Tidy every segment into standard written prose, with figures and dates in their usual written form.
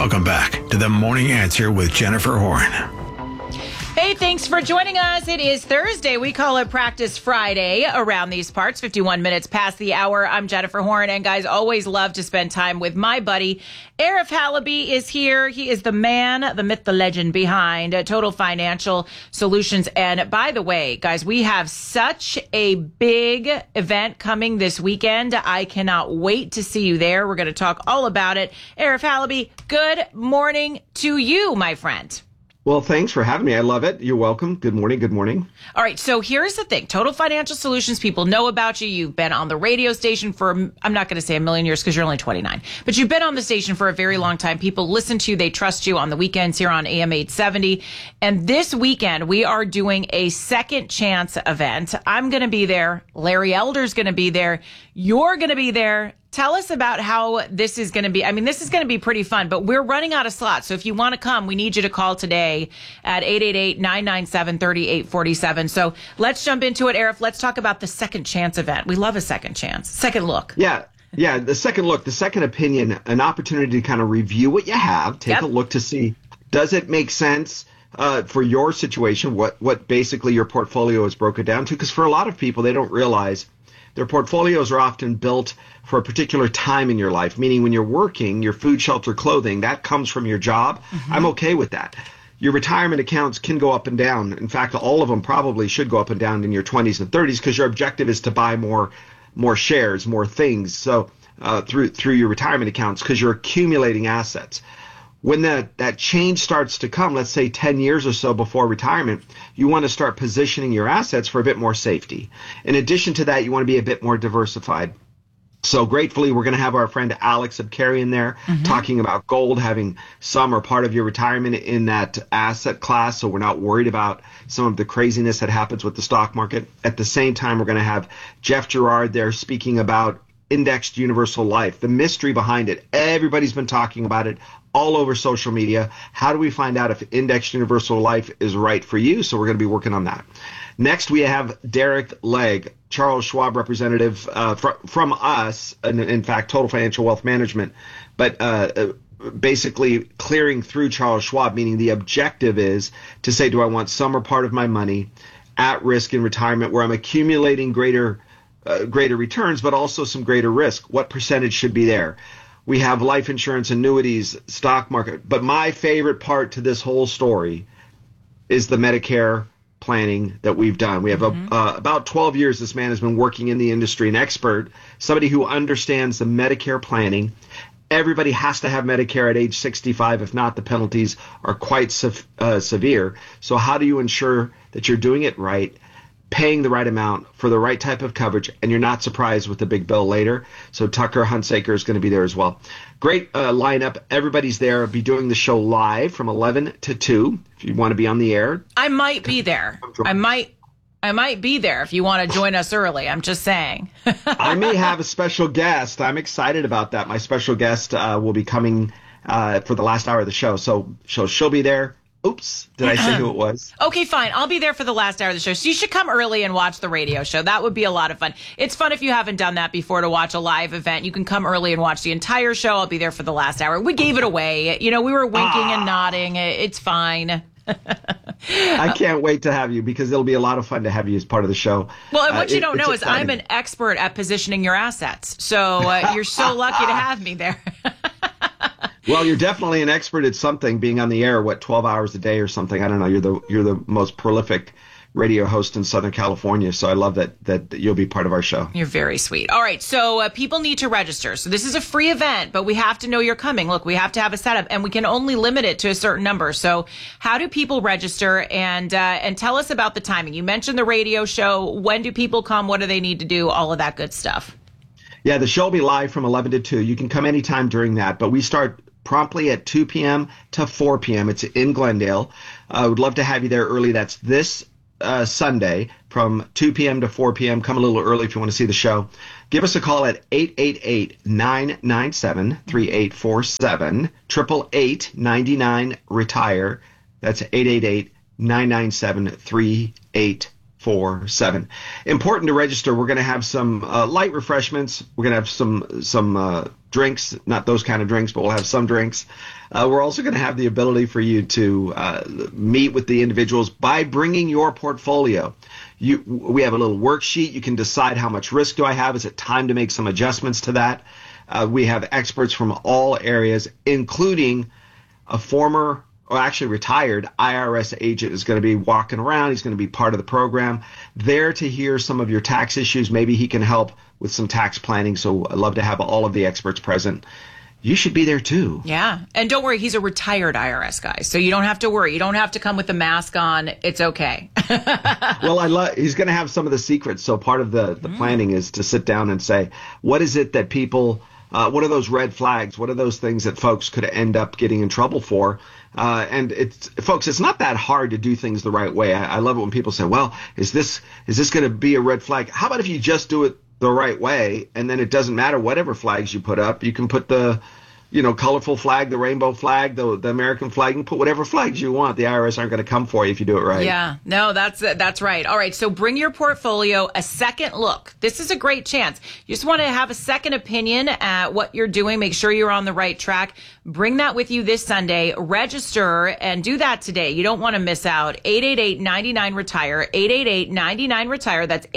Welcome back to The Morning Answer with Jennifer Horn. Hey, thanks for joining us. It is Thursday. We call it Practice Friday around these parts, 51 minutes past the hour. I'm Jennifer Horn, and guys, always love to spend time with my buddy. Arif Halaby is here. He is the man, the myth, the legend behind Total Financial Solutions. And by the way, guys, we have such a big event coming this weekend. I cannot wait to see you there. We're going to talk all about it. Arif Halaby, good morning to you, my friend. Well, thanks for having me. I love it. You're welcome. Good morning. Good morning. All right. So here's the thing. Total Financial Solutions, people know about you. You've been on the radio station for, I'm not going to say a million years because you're only 29, but you've been on the station for a very long time. People listen to you. They trust you on the weekends here on AM 870. And this weekend, we are doing a second chance event. I'm going to be there. Larry Elder's going to be there. You're going to be there. Tell us about how this is going to be. I mean, this is going to be pretty fun, but we're running out of slots. So if you want to come, we need you to call today at 888-997-3847. So let's jump into it, Arif. Let's talk about the second chance event. We love a second chance, second look. Yeah. The second look, the second opinion, an opportunity to kind of review what you have, take a look to see, does it make sense for your situation, what basically your portfolio is broken down to? Because for a lot of people, they don't realize their portfolios are often built for a particular time in your life, meaning when you're working, your food, shelter, clothing, that comes from your job. Mm-hmm. I'm okay with that. Your retirement accounts can go up and down. In fact, all of them probably should go up and down in your 20s and 30s because your objective is to buy more shares, more things. So through your retirement accounts because you're accumulating assets. When that change starts to come, let's say 10 years or so before retirement, you want to start positioning your assets for a bit more safety. In addition to that, you want to be a bit more diversified. So gratefully, we're going to have our friend Alex Abkarian there talking about gold, having some or part of your retirement in that asset class. So we're not worried about some of the craziness that happens with the stock market. At the same time, we're going to have Jeff Gerard there speaking about indexed universal life, the mystery behind it. Everybody's been talking about it all over social media. How do we find out if indexed universal life is right for you? So we're going to be working on that. Next, we have Derek Legg, Charles Schwab representative from us, and in fact, Total Financial Wealth Management, but basically clearing through Charles Schwab, meaning the objective is to say, do I want some or part of my money at risk in retirement where I'm accumulating greater returns, but also some greater risk? What percentage should be there? We have life insurance, annuities, stock market. But my favorite part to this whole story is the Medicare planning that we've done. We have about 12 years this man has been working in the industry, an expert, somebody who understands the Medicare planning. Everybody has to have Medicare at age 65. If not, the penalties are quite severe. So how do you ensure that you're doing it right, paying the right amount for the right type of coverage, and you're not surprised with the big bill later? So Tucker Hunsaker is going to be there as well. Great lineup. Everybody's there. I'll be doing the show live from 11 to 2 if you want to be on the air. I might be there. I might be there if you want to join us early. I'm just saying. I may have a special guest. I'm excited about that. My special guest will be coming for the last hour of the show. So she'll be there. Oops, did I say who it was? Okay, fine. I'll be there for the last hour of the show. So you should come early and watch the radio show. That would be a lot of fun. It's fun if you haven't done that before to watch a live event. You can come early and watch the entire show. I'll be there for the last hour. We gave it away. You know, we were winking and nodding. It's fine. I can't wait to have you because it'll be a lot of fun to have you as part of the show. Well, and what you don't know is I'm an expert at positioning your assets. So you're so lucky to have me there. Well, you're definitely an expert at something, being on the air, 12 hours a day or something. I don't know. You're the most prolific radio host in Southern California. So I love that you'll be part of our show. You're very sweet. All right. So people need to register. So this is a free event, but we have to know you're coming. Look, we have to have a setup and we can only limit it to a certain number. So how do people register and tell us about the timing? You mentioned the radio show. When do people come? What do they need to do? All of that good stuff. Yeah, the show will be live from 11 to 2. You can come anytime during that, but we start promptly at 2 p.m. to 4 p.m. It's in Glendale. I would love to have you there early. That's this Sunday from 2 p.m. to 4 p.m. Come a little early if you want to see the show. Give us a call at 888-997-3847, 888-99-RETIRE. That's 888-997-3847. Important to register. We're going to have some light refreshments. We're going to have some drinks, not those kind of drinks, but we'll have some drinks. We're also going to have the ability for you to meet with the individuals by bringing your portfolio. We have a little worksheet. You can decide how much risk do I have. Is it time to make some adjustments to that? We have experts from all areas, including a former or actually retired IRS agent is going to be walking around. He's going to be part of the program, there to hear some of your tax issues. Maybe he can help with some tax planning. So I'd love to have all of the experts present. You should be there too. Yeah. And don't worry, he's a retired IRS guy. So you don't have to worry. You don't have to come with a mask on. It's okay. Well, he's going to have some of the secrets. So part of the planning is to sit down and say, what is it that people, what are those red flags? What are those things that folks could end up getting in trouble for? And it's not that hard to do things the right way. I love it when people say, well, is this going to be a red flag? How about if you just do it the right way, and then it doesn't matter whatever flags you put up. You can put the, colorful flag, the rainbow flag, the American flag. You can put whatever flags you want. The IRS aren't going to come for you if you do it right. Yeah, no, that's right. All right, so bring your portfolio a second look. This is a great chance. You just want to have a second opinion at what you're doing. Make sure you're on the right track. Bring that with you this Sunday. Register and do that today. You don't want to miss out. 888-99-RETIRE. 888-99-RETIRE. That's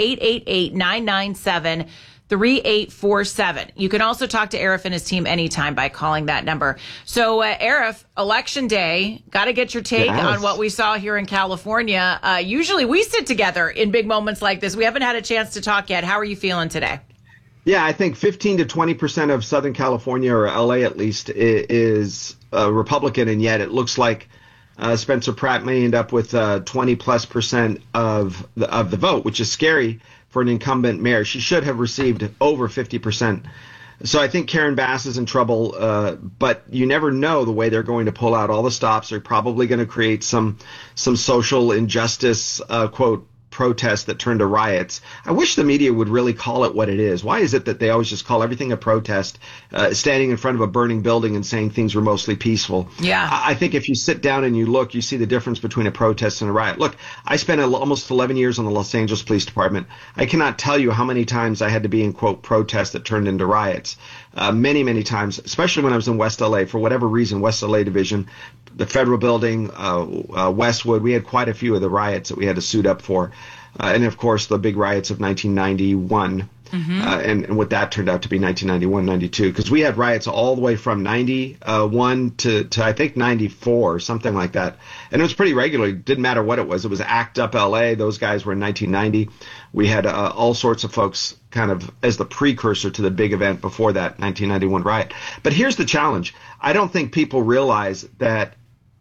888-997-3847. You can also talk to Arif and his team anytime by calling that number. So, Arif, Election Day, got to get your take on what we saw here in California. Usually we sit together in big moments like this. We haven't had a chance to talk yet. How are you feeling today? Yeah, I think 15 to 20% of Southern California, or LA at least, is Republican, and yet it looks like Spencer Pratt may end up with 20+% of the vote, which is scary for an incumbent mayor. She should have received over 50%. So I think Karen Bass is in trouble, but you never know the way they're going to pull out all the stops. They're probably going to create some social injustice, quote, protests that turn to riots. I wish the media would really call it what it is. Why is it that they always just call everything a protest, standing in front of a burning building and saying things were mostly peaceful? Yeah. I think if you sit down and you look, you see the difference between a protest and a riot. Look, I spent almost 11 years on the Los Angeles Police Department. I cannot tell you how many times I had to be in, quote, protests that turned into riots. Many, many times, especially when I was in West LA. For whatever reason, West LA Division, the federal building, Westwood, we had quite a few of the riots that we had to suit up for. And, of course, the big riots of 1991, and what that turned out to be 1991, 92, because we had riots all the way from 91 to I think 94, something like that. And it was pretty regular. It didn't matter what it was. It was ACT UP LA. Those guys were in 1990. We had all sorts of folks kind of as the precursor to the big event before that 1991 riot. But here's the challenge. I don't think people realize that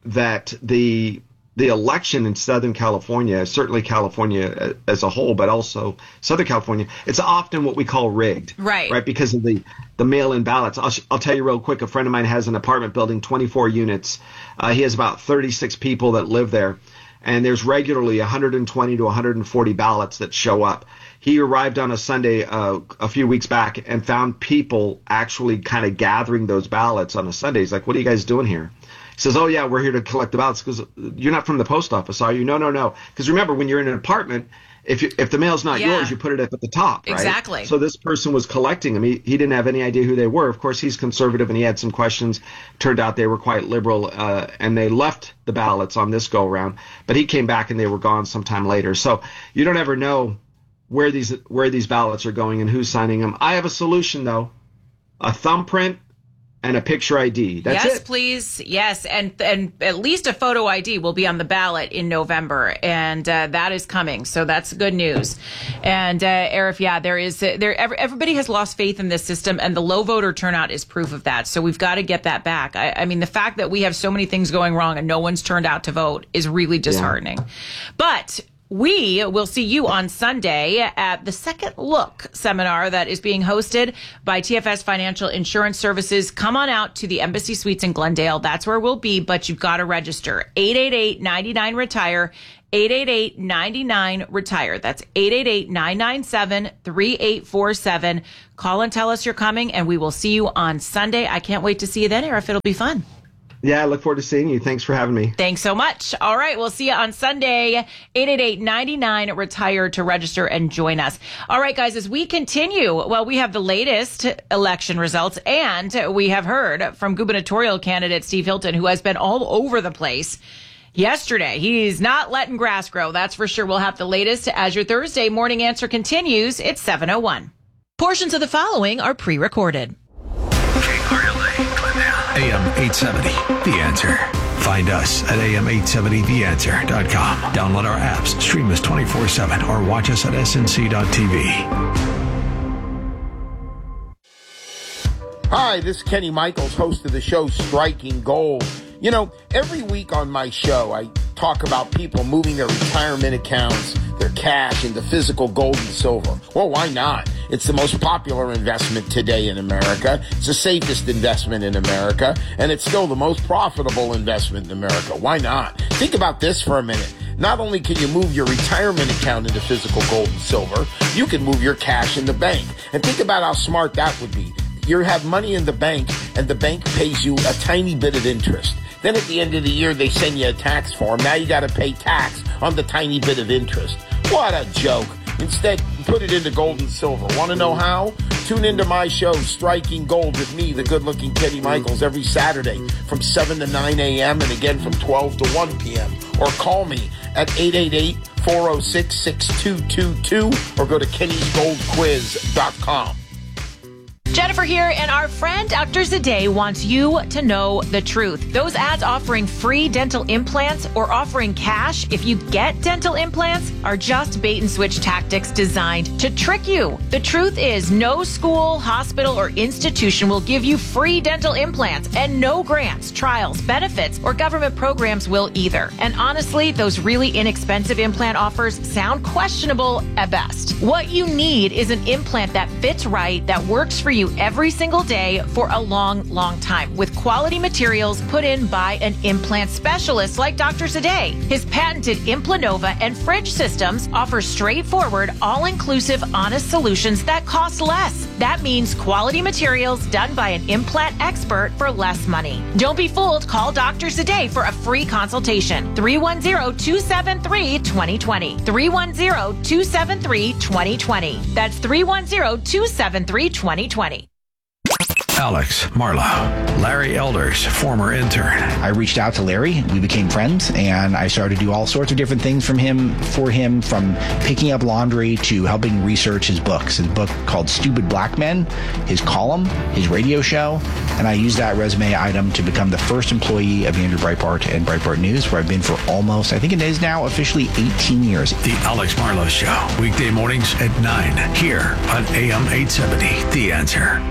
the election in Southern California, certainly California as a whole, but also Southern California, it's often what we call rigged, right? Because of the mail-in ballots. I'll tell you real quick. A friend of mine has an apartment building, 24 units. He has about 36 people that live there, and there's regularly 120 to 140 ballots that show up. He arrived on a Sunday a few weeks back and found people actually kind of gathering those ballots on a Sunday. He's like, "What are you guys doing here?" He says, "Oh, yeah, we're here to collect the ballots." Because "You're not from the post office, are you?" No. Because remember, when you're in an apartment, if the mail's not yours, you put it up at the top, right? Exactly. So this person was collecting them. He didn't have any idea who they were. Of course, he's conservative, and he had some questions. Turned out they were quite liberal, and they left the ballots on this go-around. But he came back, and they were gone sometime later. So you don't ever know where these ballots are going and who's signing them. I have a solution, though. A thumbprint and a picture ID. That's it. Yes, please. Yes. And at least a photo ID will be on the ballot in November. And that is coming. So that's good news. And Arif, yeah, everybody has lost faith in this system, and the low voter turnout is proof of that. So we've got to get that back. I mean, the fact that we have so many things going wrong and no one's turned out to vote is really disheartening. Yeah. But we will see you on Sunday at the Second Look seminar that is being hosted by TFS Financial Insurance Services. Come on out to the Embassy Suites in Glendale. That's where we'll be, but you've got to register. 888-99-RETIRE. 888-99-RETIRE. That's 888-997-3847. Call and tell us you're coming, and we will see you on Sunday. I can't wait to see you then, Arif. It'll be fun. Yeah, I look forward to seeing you. Thanks for having me. Thanks so much. All right, we'll see you on Sunday, 888-99-RETIRE to register and join us. All right, guys, as we continue, well, we have the latest election results, and we have heard from gubernatorial candidate Steve Hilton, who has been all over the place yesterday. He's not letting grass grow, that's for sure. We'll have the latest as your Thursday morning answer continues. It's 7:01. Portions of the following are pre-recorded. AM 870, The Answer. Find us at am870theanswer.com. Download our apps, stream us 24/7, or watch us at snc.tv. Hi, this is Kenny Michaels, host of the show Striking Gold. You know, every week on my show, I talk about people moving their retirement accounts, their cash into physical gold and silver. Well, why not? It's the most popular investment today in America. It's the safest investment in America, and it's still the most profitable investment in America. Why not? Think about this for a minute. Not only can you move your retirement account into physical gold and silver, you can move your cash in the bank. And think about how smart that would be. You have money in the bank, and the bank pays you a tiny bit of interest. Then at the end of the year, they send you a tax form. Now you got to pay tax on the tiny bit of interest. What a joke. Instead, put it into gold and silver. Want to know how? Tune into my show, Striking Gold, with me, the good-looking Kenny Michaels, every Saturday from 7 to 9 a.m. and again from 12 to 1 p.m. Or call me at 888-406-6222 or go to kennysgoldquiz.com. Jennifer here, and our friend Dr. Zadeh wants you to know the truth. Those ads offering free dental implants or offering cash if you get dental implants are just bait and switch tactics designed to trick you. The truth is, no school, hospital, or institution will give you free dental implants, and no grants, trials, benefits, or government programs will either. And honestly, those really inexpensive implant offers sound questionable at best. What you need is an implant that fits right, that works for you every single day for a long, long time, with quality materials put in by an implant specialist like Dr. Zadeh. His patented Implanova and Fridge systems offer straightforward, all-inclusive, honest solutions that cost less. That means quality materials done by an implant expert for less money. Don't be fooled. Call Dr. Zadeh for a free consultation. 310-273-2020. 310-273-2020. That's 310-273-2020. Alex Marlowe, Larry Elders, former intern. I reached out to Larry. We became friends, and I started to do all sorts of different things for him, from picking up laundry to helping research his books. His book called Stupid Black Men, his column, his radio show, and I used that resume item to become the first employee of Andrew Breitbart and Breitbart News, where I've been for almost, I think it is now officially 18 years. The Alex Marlowe Show, weekday mornings at 9, here on AM 870, The Answer.